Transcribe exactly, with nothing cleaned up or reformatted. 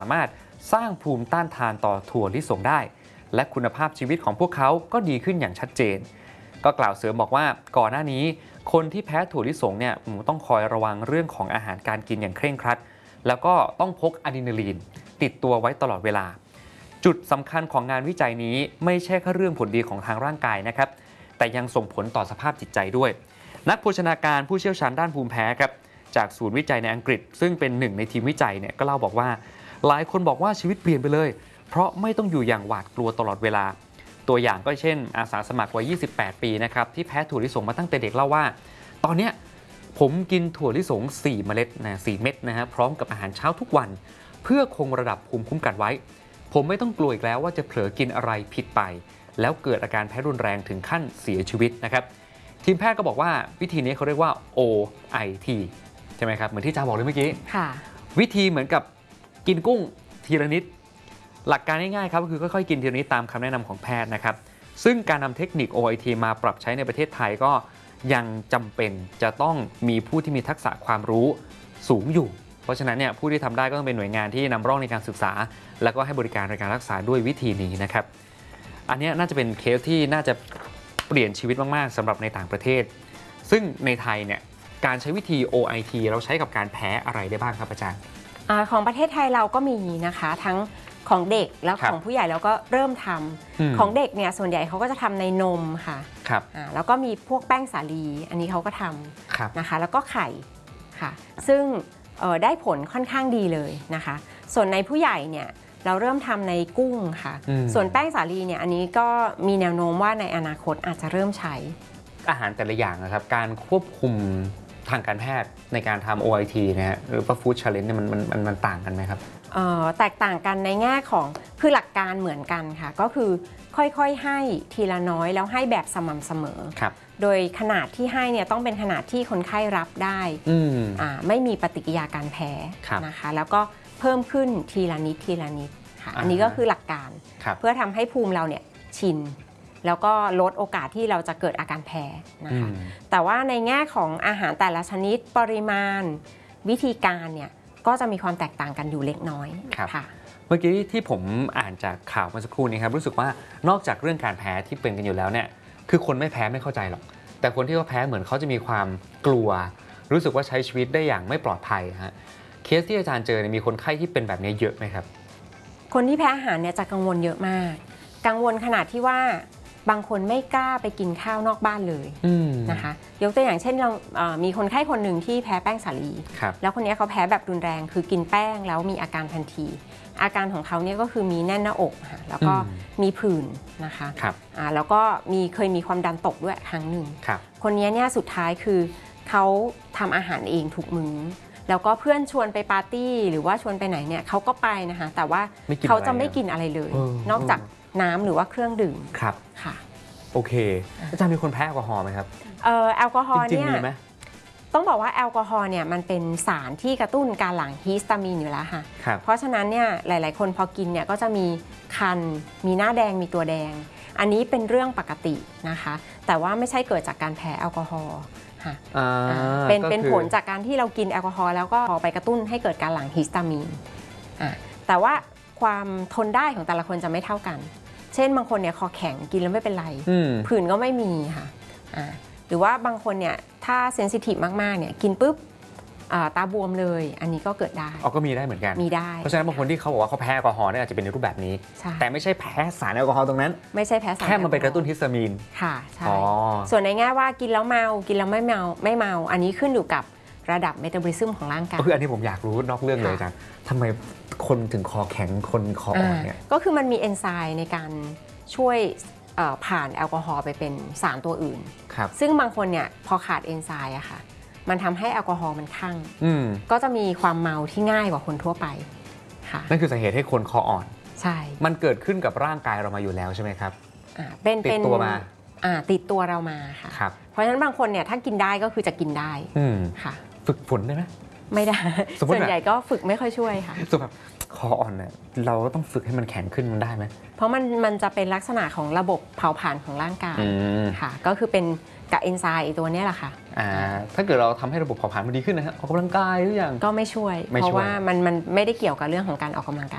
สามารถสร้างภูมิต้านทานต่อถั่วลิสงได้และคุณภาพชีวิตของพวกเขาก็ดีขึ้นอย่างชัดเจนก็กล่าวเสริมบอกว่าก่อนหน้านี้คนที่แพ้ถั่วลิสงเนี่ยต้องคอยระวังเรื่องของอาหารการกินอย่างเคร่งครัดแล้วก็ต้องพกอะดรีนาลีนติดตัวไว้ตลอดเวลาจุดสำคัญของงานวิจัยนี้ไม่ใช่แค่เรื่องผลดีของทางร่างกายนะครับแต่ยังส่งผลต่อสภาพจิตใจด้วยนักโภชนาการผู้เชี่ยวชาญด้านภูมิแพ้ครับจากศูนย์วิจัยในอังกฤษซึ่งเป็นหนึ่งในทีมวิจัยเนี่ยก็เล่าบอกว่าหลายคนบอกว่าชีวิตเปลี่ยนไปเลยเพราะไม่ต้องอยู่อย่างหวาดกลัวตลอดเวลาตัวอย่างก็เช่นอาสาสมัครวัยยี่สิบแปดปีนะครับที่แพ้ถั่วลิสงมาตั้งแต่เด็กเล่าว่าตอนเนี้ยผมกินถั่วลิสงสี่เมล็ดนะสี่เม็ดนะฮะพร้อมกับอาหารเช้าทุกวันเพื่อคงระดับภูมิคุ้มกันไว้ผมไม่ต้องกลัวอีกแล้วว่าจะเผลอกินอะไรผิดไปแล้วเกิดอาการแพ้รุนแรงถึงขั้นเสียชีวิตนะครับทีมแพทย์ก็บอกว่าวิธีนี้เขาเรียกว่า โอ ไอ ที ใช่ไหมครับเหมือนที่จ้าบอกเลยเมื่อกี้ค่ะวิธีเหมือนกับกินกุ้งทีละนิดหลักการง่ายๆครับก็คือค่อยๆกินทีละนิดตามคำแนะนำของแพทย์นะครับซึ่งการนำเทคนิค โอ ไอ ที มาปรับใช้ในประเทศไทยก็ยังจำเป็นจะต้องมีผู้ที่มีทักษะความรู้สูงอยู่เพราะฉะนั้นเนี่ยผู้ที่ทำได้ก็ต้องเป็นหน่วยงานที่นำร่องในการศึกษาแล้วก็ให้บริการในการรักษาด้วยวิธีนี้นะครับอันนี้น่าจะเป็นเคสที่น่าจะเปลี่ยนชีวิตมากๆสำหรับในต่างประเทศซึ่งในไทยเนี่ยการใช้วิธี โอ ไอ ที เราใช้กับการแพ้อะไรได้บ้างครับอาจารย์ของประเทศไทยเราก็มีนะคะทั้งของเด็กแล้วของผู้ใหญ่เราก็เริ่มทำของเด็กเนี่ยส่วนใหญ่เขาก็จะทำในนมค่ะครับแล้วก็มีพวกแป้งสาลีอันนี้เขาก็ทำนะคะแล้วก็ไข่ค่ะซึ่งได้ผลค่อนข้างดีเลยนะคะส่วนในผู้ใหญ่เนี่ยเราเริ่มทำในกุ้งค่ะส่วนแป้งสาลีเนี่ยอันนี้ก็มีแนวโน้มว่าในอนาคตอาจจะเริ่มใช้อาหารแต่ละอย่างนะครับการควบคุมทางการแพทย์ในการทำ โอ ไอ ที นะฮะหรือว่า Food Challenge เนี่ยมันมันมันต่างกันไหมครับแตกต่างกันในแง่ของคือหลักการเหมือนกันค่ะก็คือค่อยๆให้ทีละน้อยแล้วให้แบบสม่ำเสมอโดยขนาดที่ให้เนี่ยต้องเป็นขนาดที่คนไข้รับได้ไม่มีปฏิกิริยาการแพ้นะคะแล้วก็เพิ่มขึ้นทีละนิดทีละนิดค่ะอันนี้ก็คือหลักการเพื่อทำให้ภูมิเราเนี่ยชินแล้วก็ลดโอกาสที่เราจะเกิดอาการแพ้นะคะแต่ว่าในแง่ของอาหารแต่ละชนิดปริมาณวิธีการเนี่ยก็จะมีความแตกต่างกันอยู่เล็กน้อยค่ะเมื่อกี้ที่ผมอ่านจากข่าวเมื่อสักครู่นี้ครับรู้สึกว่านอกจากเรื่องการแพ้ที่เป็นกันอยู่แล้วเนี่ยคือคนไม่แพ้ไม่เข้าใจหรอกแต่คนที่เขาแพ้เหมือนเขาจะมีความกลัวรู้สึกว่าใช้ชีวิตได้อย่างไม่ปลอดภัยฮะเคสที่อาจารย์เจอมีคนไข้ที่เป็นแบบนี้เยอะไหมครับคนที่แพ้อาหารเนี่ยจะกังวลเยอะมากกังวลขนาดที่ว่าบางคนไม่กล้าไปกินข้าวนอกบ้านเลยนะคะยกตัวอย่างเช่นเรามีคนไข้คนหนึ่งที่แพ้แป้งสาลีแล้วคนนี้เขาแพ้แบบรุนแรงคือกินแป้งแล้วมีอาการทันทีอาการของเขาเนี่ยก็คือมีแน่นหน้าอกค่ะแล้วก็มีผื่นนะคะแล้วก็มีเคยมีความดันตกด้วยครั้งหนึ่งคนนี้เนี่ยสุดท้ายคือเขาทำอาหารเองทุกมื้อแล้วก็เพื่อนชวนไปปาร์ตี้หรือว่าชวนไปไหนเนี่ยเขาก็ไปนะคะแต่ว่าเขาจะไม่กินอะไรเลยนอกจากน้ำหรือว่าเครื่องดื่มครับค่ะโอเคอาจารย์มีคนแพ้แอลกอฮอล์ไหมครับเออแอลกอฮอล์เนี่ยต้องบอกว่าแอลกอฮอล์เนี่ยมันเป็นสารที่กระตุ้นการหลั่งฮิสตามีนอยู่แล้วค่ะเพราะฉะนั้นเนี่ยหลายๆคนพอกินเนี่ยก็จะมีคันมีหน้าแดงมีตัวแดงอันนี้เป็นเรื่องปกตินะคะแต่ว่าไม่ใช่เกิดจากการแพ้แอลกอฮอล์ค่ะเป็นเป็นผลจากการที่เรากินแอลกอฮอล์แล้วก็ไปกระตุ้นให้เกิดการหลั่งฮิสตามีนแต่ว่าความทนได้ของแต่ละคนจะไม่เท่ากันเช่นบางคนเนี่ยคอแข็งกินแล้วไม่เป็นไรผื่นก็ไม่มีค่ะหรือว่าบางคนเนี่ยถ้าเซนซิทีฟมากๆเนี่ยกินปุ๊บตาบวมเลยอันนี้ก็เกิดได้อ๋อก็มีได้เหมือนกันมีได้เพราะฉะนั้นบางคนที่เขาบอกว่าเขาแพ้แอลกอฮอล์เนี่ยอาจจะเป็นในรูปแบบนี้แต่ไม่ใช่แพ้สารแอลกอฮอล์ตรงนั้นไม่ใช่แพ้สารแค่มันไปกระตุ้นฮิสตามีนค่ะใช่ส่วนในแง่ว่ากินแล้วเมากินแล้วไม่เมาไม่เมาอันนี้ขึ้นอยู่กับระดับเมตาบอลิซึมของร่างกายคืออันนี้ผมอยากรู้นอกเรื่องเลยอาจารย์ทำไมคนถึงคอแข็งคนคออ่อนเนี่ยก็คือมันมีเอนไซม์ในการช่วยผ่านแอลกอฮอล์ไปเป็นสารตัวอื่นซึ่งบางคนเนี่ยพอขาดเอนไซม์อะค่ะมันทำให้แอลกอฮอล์มันคั่งก็จะมีความเมาที่ง่ายกว่าคนทั่วไปค่ะนั่นคือสาเหตุให้คนคออ่อนใช่มันเกิดขึ้นกับร่างกายเรามาอยู่แล้วใช่ไหมครับเป็นติดตัวมาติดตัวเรามาค่ะเพราะฉะนั้นบางคนเนี่ยถ้ากินได้ก็คือจะกินได้ค่ะฝึกฝนได้ไหมไม่ได้ส่วนใหญ่ก็ฝึกไม่ค่อยช่วยค่ะส่วนแบบคออ่อนเนี่ยเราก็ต้องฝึกให้มันแข็งขึ้นมันได้ไหมเพราะมันมันจะเป็นลักษณะของระบบเผาผลาญของร่างกายค่ะก็คือเป็นกับเอนไซม์ตัวนี้แหละค่ะถ้าเกิดเราทำให้ระบบเผาผลาญมันดีขึ้นนะฮะออกกำลังกายหรือยังก็ไม่ช่วยเพราะว่ามันมันไม่ได้เกี่ยวกับเรื่องของการออกกำลังกาย